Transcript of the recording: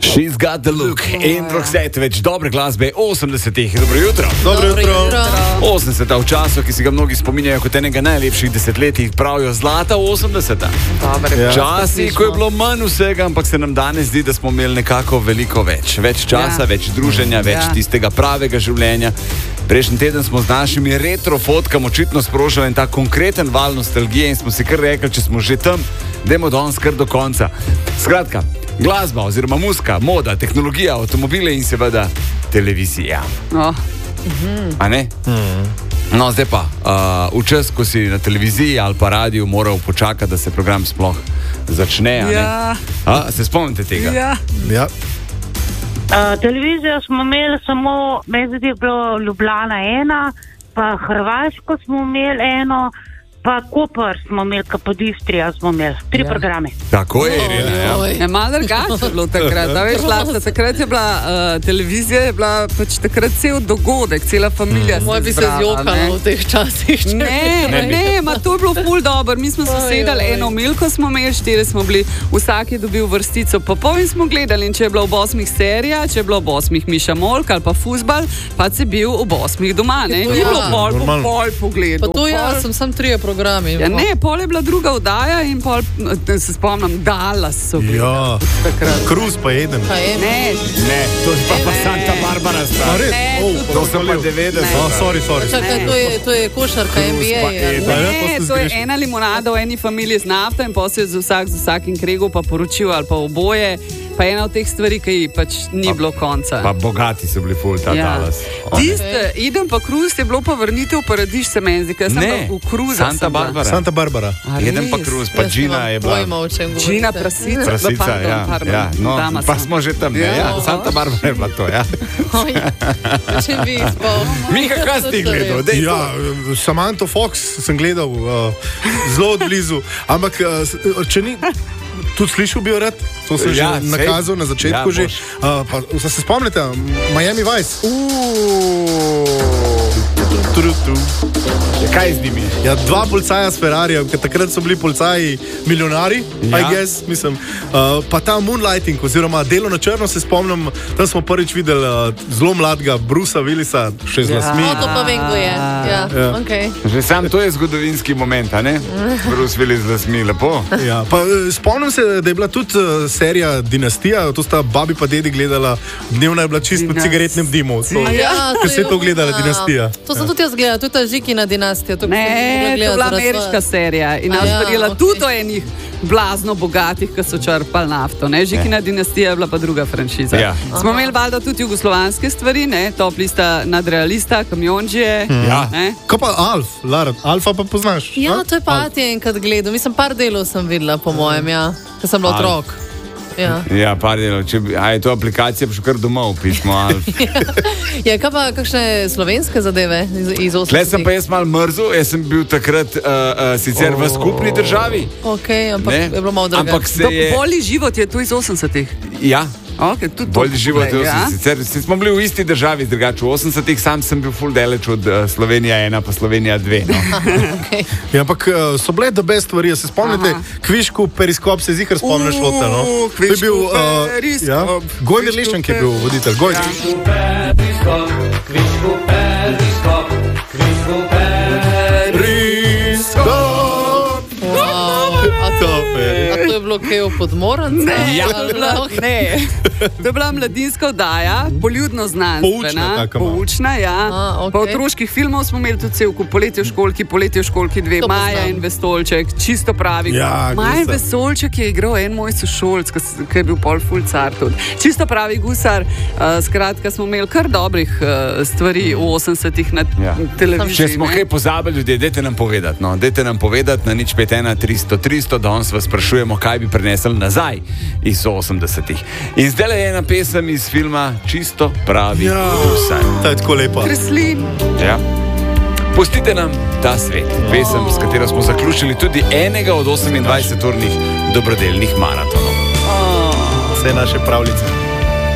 She's got the look. In Roxette, več dobre glasbe 80-ih. Dobro jutro. Dobro jutro. 80-ta v času, ki si ga mnogi spominjajo kot enega najlepših desetletij, pravijo zlata 80-ta. Časi, ko je bilo manj vsega, ampak se nam danes zdi, da smo imeli nekako veliko več. Več časa, več druženja, več tistega pravega življenja. Prejšnji teden smo z našimi retro fotkami očitno sprožili en ta konkreten val nostalgije in smo si kar rekli, če smo že tam, dajmo danes kar do konca. Skratka, glasba oziroma muzika, moda, tehnologija, avtomobile in seveda televizija. A ne? No, zdaj pa, v čas, ko si na televiziji ali pa radiju moral počakati, da se program sploh začne, a ne? Se spomnite tega? Ja. Televizijo smo imeli samo, meni je bilo Ljubljana 1, pa Hrvaško smo imeli 1, pa Koper smo imeli, Kapodistrija smo imeli, 3 programe. Tako je, Irina, ja. Malo drugače je bilo takrat, takrat je bila televizija, je bila pač takrat cel dogodek, cela familija se zbrala. Moj bi se zjokala v teh časih. Ne, to je bilo ful dobro, mi smo se sedali, eno milko smo imeli, 4 smo bili, vsak je dobil vrstico popov in smo gledali, in če je bilo v 8 serija, če je bilo v 8 Miša Molk ali pa fuzbal, pa si bil v 8 doma, ne? Ni bilo pol pogledal. Pa to jaz sem sam 3 programi. Ja, ne, pol je bila druga oddaja in pol, se spomnim, Dallas so bili. Ja, Kruz pa je eden. Ne, to je pa Santa Barbara stvar. To so pa 90. Sorry. Čakaj, to je košarka NBA. Ne, to je ena limonada v eni familiji z nafto in potem se z vsakim kregom pa poročil ali pa oboje. Pa ena od teh stvari, ki pač ni bilo konca. Pa bogati so bili ful ta Dallas. Idem pa Kruz, je bilo pa vrnitev v Paradiž, se meni zdi, ker sem bila v Kruzu. Santa Barbara. Jeden pa Kruz, pa Gina je bila. Gina Prasica. Prasica, ja. No, pa smo že tam, ja. Santa Barbara je bila to, ja. Če bi spomnil. Miha, kaj si gledal? Ja, Samantha Fox sem gledal zelo od blizu, ampak če ni... Tudi slišal bi jo rad, to sem že nakazal na začetku že. Pa se spomnite, Miami Vice. Kaj z njimi? Ja, 2 policaja s Ferrarijem, ker takrat so bili policaji milijonari, I guess, mislim. Pa ta Moonlighting, oziroma Delo na črno, se spomnim, tam smo prvič videli zelo mladega Brusa Willisa, še z lasmi. To pa vem, kdo je. Ja. Okay. Že sam to je zgodovinski moment, a ne? Bruce Willis z lasmi, lepo. Ja, pa spomnim se, da je bila tudi serija Dinastija, to sta babi pa dedi gledala, dnevna je bila čist po cigaretnem dimu. Ker se je to gledala, Dinastija. To sem tudi jaz gledala, tudi ta Žikina Dinastija. Ne, to je bila ameriška serija in nas verjela tudi o enih blazno bogatih, ki so črpali nafto. Žikina Dinastija je bila pa druga franšiza. Smo imeli valjda tudi jugoslovanske stvari, Top lista, Nadrealista, Kamionđije. Kaj pa Alf, Lara, Alfa pa poznaš? Ja, to je pa ti enkrat gledal. Mislim, par delov sem videla, po mojem, ker sem bila otrok. Ja, par delov. A je to aplikacija, pa še kar domov pismo Alf. Ja, kaj pa kakšne slovenske zadeve iz 80-ih? Tle sem pa jaz malo mrzel, jaz sem bil takrat sicer v skupni državi. Ok, ampak je bilo malo drugače. Bolji život je tu iz 80-ih. Ja. Okay, bolj život je 80. Sicer smo bili v isti državi, drugače v 80-ih, sam sem bil ful daleč od Slovenija 1 pa Slovenija 2. Ja, ampak so bile the best stvari, se spomnite, Kvišku Periskop, se zikar spomniš lota, no? To je bil Gojn Erliščan, ki je bil voditelj. Kvišku Periskop, Kvišku Periskop, Kvišku Periskop. A to je bilo kaj v Podmornici? Ne. To je bila mladinska oddaja, poljudno znanstvena, poučna, Pa otroških filmov smo imeli tudi cel kup, Poletje v školki 2, Maja in Vesoljček, čisto pravi. Maja in Vesoljček je igral en moj sošolc, ki je bil pol ful car tudi. Čisto pravi gusar, skratka smo imeli kar dobrih stvari v 80-ih na televiziji. Če smo kaj pozabili, ljudje, dajte nam povedati na 051 300 300, danes vas sprašujemo, kaj bi prenesli nazaj iz 80-ih. In zdaj je ena pesem iz filma Čisto pravi gusar. Ta je tako lepa. Kreslin. Ja. Pustite nam ta svet. Pesem, s katero smo zaključili tudi enega od 28-urnih dobrodelnih maratonov. Vse naše pravljice.